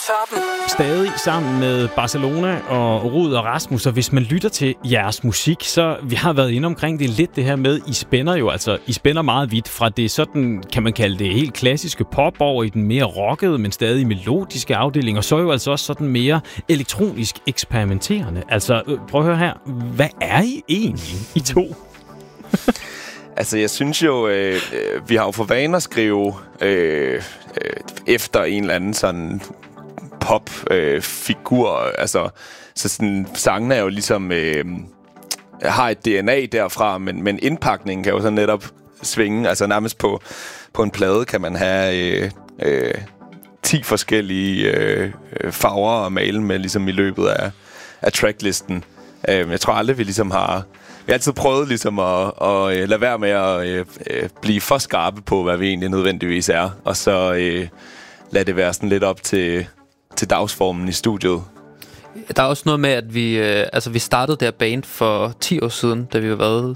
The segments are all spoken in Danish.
Stadig sammen med Barcelona og Rud og Rasmus, og hvis man lytter til jeres musik, så vi har været inde omkring det lidt det her med, I spænder meget vidt fra det sådan, kan man kalde det, helt klassiske pop over i den mere rockede, men stadig melodiske afdeling, og så jo altså også sådan mere elektronisk eksperimenterende. Altså, prøv at høre her, hvad er I egentlig, I to? Altså, jeg synes jo, vi har jo for vane at skrive efter en eller anden sådan pop-figur. Altså, så sådan, sangene er jo ligesom har et DNA derfra, men indpakningen kan jo så netop svinge. Altså, nærmest på en plade kan man have 10 forskellige farver at male med, ligesom i løbet af tracklisten. Jeg tror aldrig, vi ligesom har... Vi har altid prøvet ligesom at lade være med at blive for skarpe på, hvad vi egentlig nødvendigvis er. Og så lade det være sådan lidt op til dagsformen i studiet. Der er også noget med, at vi startede der band for 10 år siden, da vi har været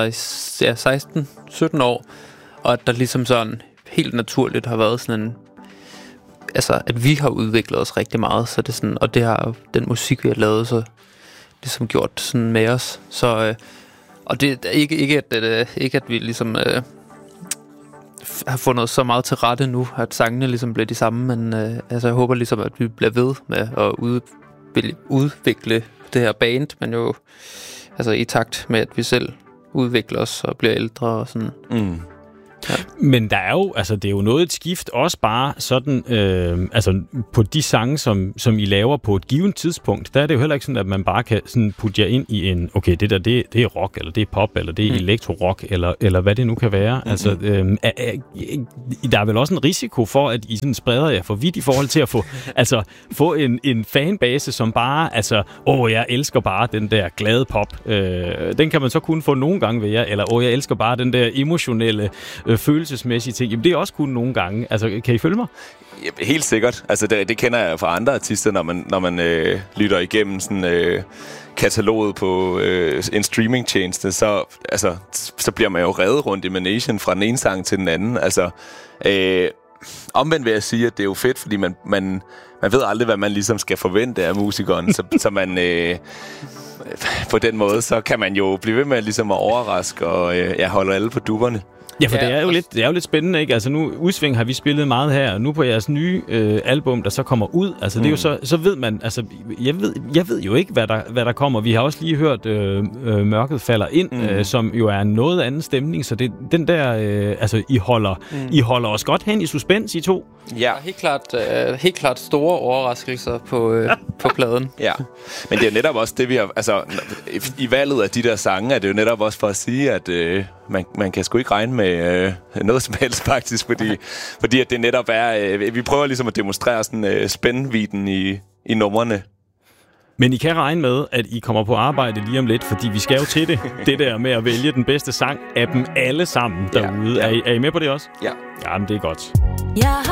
16-17 år. Og at der ligesom sådan helt naturligt har været sådan en... Altså, at vi har udviklet os rigtig meget. Så det er sådan, og det har den musik, vi har lavet, så ligesom gjort sådan med os. Så... Og det er ikke at vi ligesom har fundet så meget til rette nu, at sangene ligesom bliver de samme, men altså jeg håber ligesom, at vi bliver ved med at udvikle det her band, men jo altså i takt med, at vi selv udvikler os og bliver ældre og sådan. Mm. Ja. Men der er jo, altså det er jo noget et skift, også bare sådan, altså på de sange, som I laver på et givet tidspunkt, der er det jo heller ikke sådan, at man bare kan sådan putte jer ind i en, okay, det der, det er rock, eller det er pop, eller det er elektro-rock, eller hvad det nu kan være. Mm-hmm. Altså, der er vel også en risiko for, at I sådan spreder jer for vidt i forhold til at få en fanbase, som bare, altså, jeg elsker bare den der glade pop. Den kan man så kun få nogle gange ved jer, eller jeg elsker bare den der emotionelle følelsesmæssige ting. Jamen, det er også kun nogle gange. Altså, kan I følge mig? Ja, helt sikkert. Altså, det kender jeg fra andre artister, når man lytter igennem sådan kataloget på en streamingtjeneste, så bliver man jo revet rundt i managen fra den ene sang til den anden. Altså, omvendt vil jeg sige, at det er jo fedt, fordi man ved aldrig, hvad man ligesom skal forvente af musikeren, så man... på den måde, så kan man jo blive ved med ligesom at overraske og holde alle på dupperne. Ja, for det er jo lidt spændende, ikke? Altså nu, Udsving har vi spillet meget her, og nu på jeres nye album, der så kommer ud, altså det er jo så ved man, altså jeg ved jo ikke, hvad der kommer. Vi har også lige hørt Mørket falder ind, som jo er en noget anden stemning, så det den der, altså I holder os godt hen i suspens, I to. Ja, helt klart store overraskelser på pladen. Ja, men det er jo netop også det, vi har, altså i valget af de der sange, er det jo netop også for at sige, at man kan sgu ikke regne med noget som helst faktisk, fordi at det netop er, vi prøver ligesom at demonstrere sådan spændvidden i numrene. Men I kan regne med, at I kommer på arbejde lige om lidt, fordi vi skal jo til det der med at vælge den bedste sang af dem alle sammen derude. Ja. Er I med på det også? Ja. Jamen, det er godt.